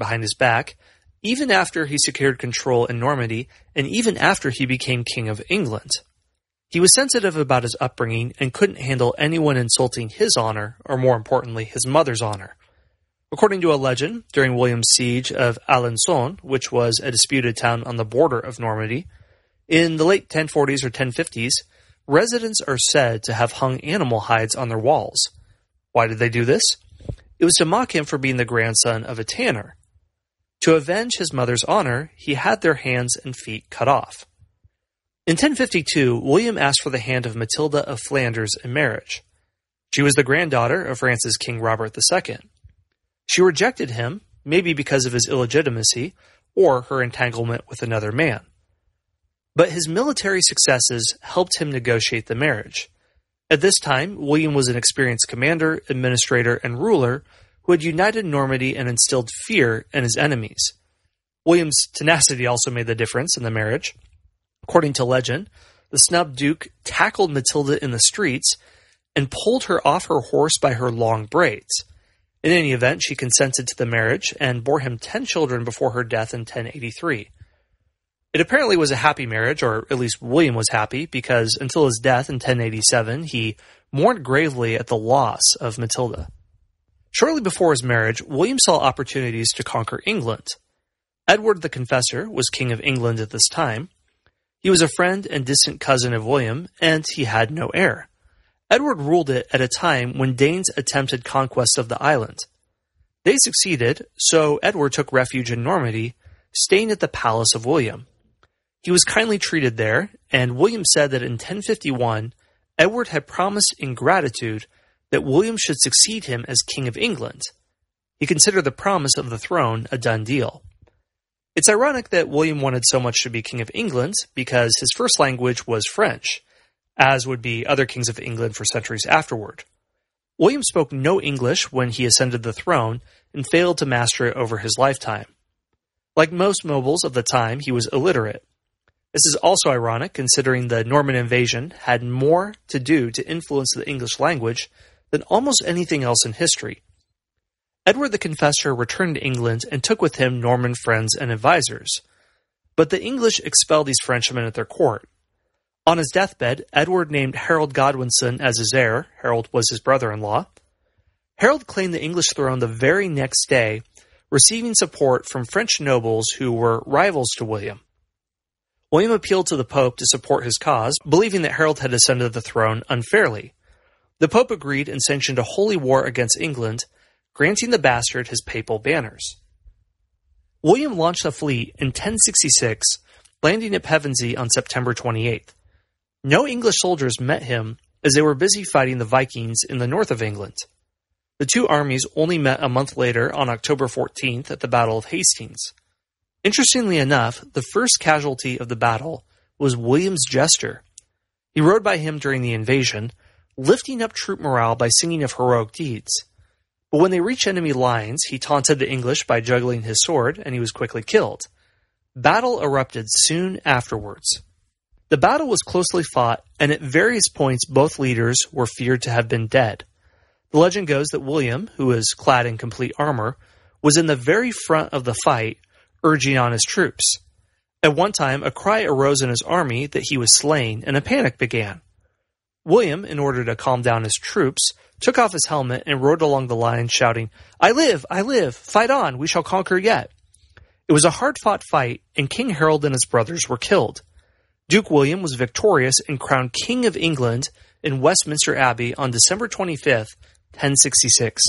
behind his back, even after he secured control in Normandy and even after he became King of England. He was sensitive about his upbringing and couldn't handle anyone insulting his honor, or more importantly, his mother's honor. According to a legend, during William's siege of Alençon, which was a disputed town on the border of Normandy, in the late 1040s or 1050s, residents are said to have hung animal hides on their walls. Why did they do this? It was to mock him for being the grandson of a tanner. To avenge his mother's honor, he had their hands and feet cut off. In 1052, William asked for the hand of Matilda of Flanders in marriage. She was the granddaughter of France's King Robert II. She rejected him, maybe because of his illegitimacy or her entanglement with another man. But his military successes helped him negotiate the marriage. At this time, William was an experienced commander, administrator, and ruler who had united Normandy and instilled fear in his enemies. William's tenacity also made the difference in the marriage. According to legend, the snub duke tackled Matilda in the streets and pulled her off her horse by her long braids. In any event, she consented to the marriage and bore him 10 children before her death in 1083. It apparently was a happy marriage, or at least William was happy, because until his death in 1087, he mourned gravely at the loss of Matilda. Shortly before his marriage, William saw opportunities to conquer England. Edward the Confessor was King of England at this time. He was a friend and distant cousin of William, and he had no heir. Edward ruled it at a time when Danes attempted conquest of the island. They succeeded, so Edward took refuge in Normandy, staying at the palace of William. He was kindly treated there, and William said that in 1051, Edward had promised in gratitude that William should succeed him as King of England. He considered the promise of the throne a done deal. It's ironic that William wanted so much to be King of England because his first language was French, as would be other kings of England for centuries afterward. William spoke no English when he ascended the throne and failed to master it over his lifetime. Like most nobles of the time, he was illiterate. This is also ironic considering the Norman invasion had more to do to influence the English language than almost anything else in history. Edward the Confessor returned to England and took with him Norman friends and advisors. But the English expelled these Frenchmen at their court. On his deathbed, Edward named Harold Godwinson as his heir. Harold was his brother-in-law. Harold claimed the English throne the very next day, receiving support from French nobles who were rivals to William. William appealed to the Pope to support his cause, believing that Harold had ascended the throne unfairly. The Pope agreed and sanctioned a holy war against England, granting the bastard his papal banners. William launched a fleet in 1066, landing at Pevensey on September 28th. No English soldiers met him as they were busy fighting the Vikings in the north of England. The two armies only met a month later on October 14th at the Battle of Hastings. Interestingly enough, the first casualty of the battle was William's jester. He rode by him during the invasion, lifting up troop morale by singing of heroic deeds. But when they reached enemy lines, he taunted the English by juggling his sword, and he was quickly killed. Battle erupted soon afterwards. The battle was closely fought, and at various points both leaders were feared to have been dead. The legend goes that William, who was clad in complete armor, was in the very front of the fight, urging on his troops. At one time, a cry arose in his army that he was slain, and a panic began. William, in order to calm down his troops, took off his helmet and rode along the line shouting, I live! Fight on! We shall conquer yet!" It was a hard-fought fight, and King Harold and his brothers were killed. Duke William was victorious and crowned King of England in Westminster Abbey on December 25th, 1066.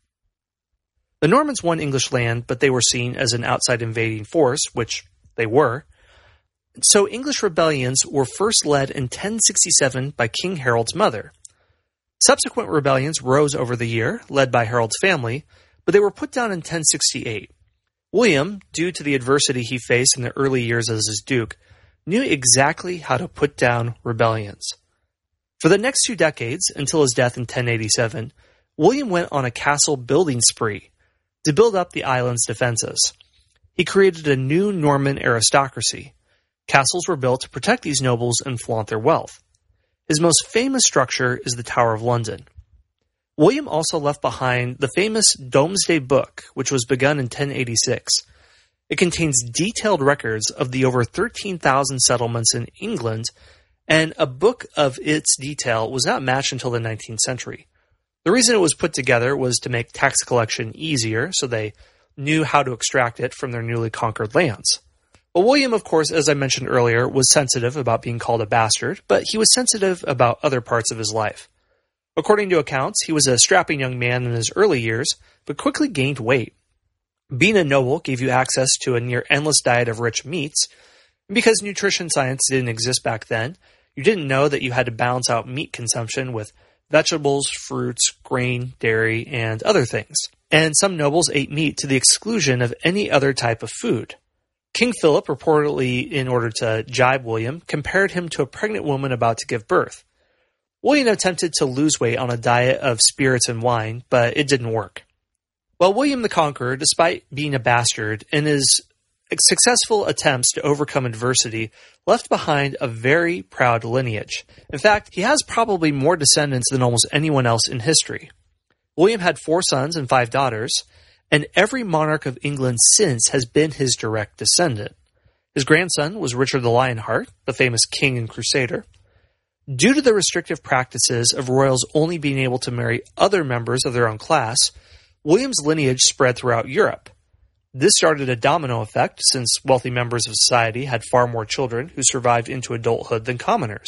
The Normans won English land, but they were seen as an outside invading force, which they were. So English rebellions were first led in 1067 by King Harold's mother. Subsequent rebellions rose over the year, led by Harold's family, but they were put down in 1068. William, due to the adversity he faced in the early years as his duke, knew exactly how to put down rebellions. For the next 2 decades, until his death in 1087, William went on a castle building spree to build up the island's defenses. He created a new Norman aristocracy. Castles were built to protect these nobles and flaunt their wealth. His most famous structure is the Tower of London. William also left behind the famous Domesday Book, which was begun in 1086. It contains detailed records of the over 13,000 settlements in England, and a book of its detail was not matched until the 19th century. The reason it was put together was to make tax collection easier, so they knew how to extract it from their newly conquered lands. Well, William, of course, as I mentioned earlier, was sensitive about being called a bastard, but he was sensitive about other parts of his life. According to accounts, he was a strapping young man in his early years, but quickly gained weight. Being a noble gave you access to a near-endless diet of rich meats, and because nutrition science didn't exist back then, you didn't know that you had to balance out meat consumption with vegetables, fruits, grain, dairy, and other things. And some nobles ate meat to the exclusion of any other type of food. King Philip, reportedly in order to jibe William, compared him to a pregnant woman about to give birth. William attempted to lose weight on a diet of spirits and wine, but it didn't work. Well, William the Conqueror, despite being a bastard, in his successful attempts to overcome adversity, left behind a very proud lineage. In fact, he has probably more descendants than almost anyone else in history. William had 4 sons and 5 daughters, and every monarch of England since has been his direct descendant. His grandson was Richard the Lionheart, the famous king and crusader. Due to the restrictive practices of royals only being able to marry other members of their own class, William's lineage spread throughout Europe. This started a domino effect, since wealthy members of society had far more children who survived into adulthood than commoners.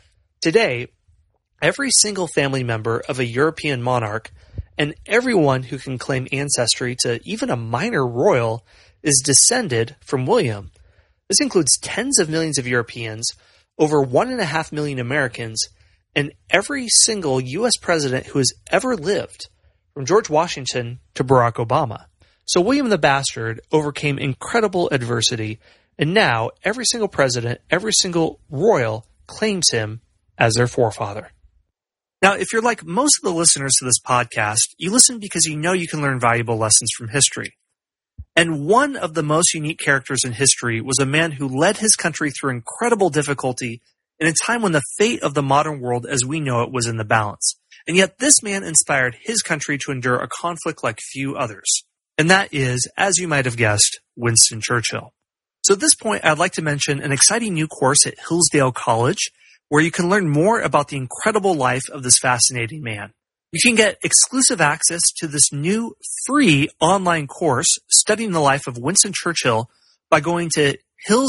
Today, every single family member of a European monarch and everyone who can claim ancestry to even a minor royal is descended from William. This includes tens of millions of Europeans, over 1.5 million Americans, and every single U.S. president who has ever lived, from George Washington to Barack Obama. So William the Bastard overcame incredible adversity, and now every single president, every single royal claims him as their forefather. Now, if you're like most of the listeners to this podcast, you listen because you know you can learn valuable lessons from history. And one of the most unique characters in history was a man who led his country through incredible difficulty in a time when the fate of the modern world as we know it was in the balance. And yet this man inspired his country to endure a conflict like few others. And that is, as you might have guessed, Winston Churchill. So at this point, I'd like to mention an exciting new course at Hillsdale College, where you can learn more about the incredible life of this fascinating man. You can get exclusive access to this new free online course studying the life of Winston Churchill by going to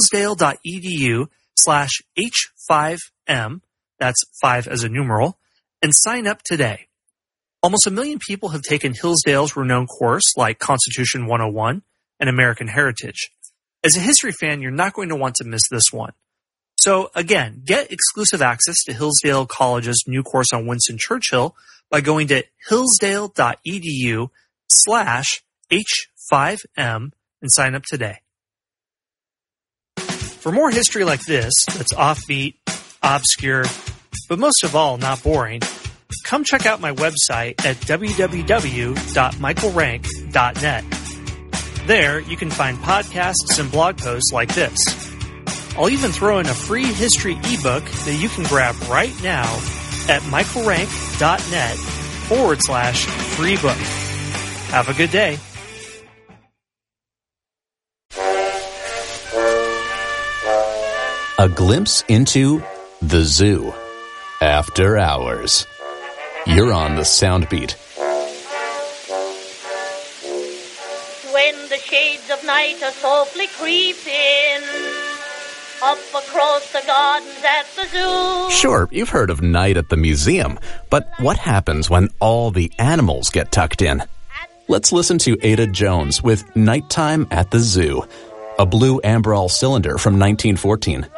hillsdale.edu/H5M, that's 5 as a numeral, and sign up today. Almost 1 million people have taken Hillsdale's renowned course like Constitution 101 and American Heritage. As a history fan, you're not going to want to miss this one. So again, get exclusive access to Hillsdale College's new course on Winston Churchill by going to hillsdale.edu/H5M and sign up today. For more history like this, that's offbeat, obscure, but most of all, not boring, come check out my website at www.michaelrank.net. There, you can find podcasts and blog posts like this. I'll even throw in a free history ebook that you can grab right now at michaelrank.net/free book. Have a good day. A glimpse into the zoo after hours. You're on the Soundbeat. When the shades of night are softly creeping up across the gardens at the zoo. Sure, you've heard of night at the museum, but what happens when all the animals get tucked in? Let's listen to Ada Jones with Nighttime at the Zoo, a blue Amberol cylinder from 1914.